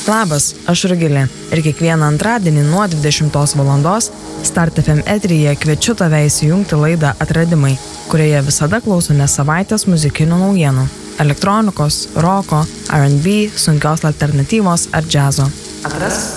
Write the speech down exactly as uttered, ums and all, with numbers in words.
Labas, aš Rugilė ir kiekvieną antradienį nuo dvidešimtos valandos Start F M eteryje kviečiu tave įsijungti laidą Atradimai, kurioje visada klausomės savaitės muzikinių naujienų – elektronikos, roko, R and B, sunkios alternatyvos ar džiazo. Atras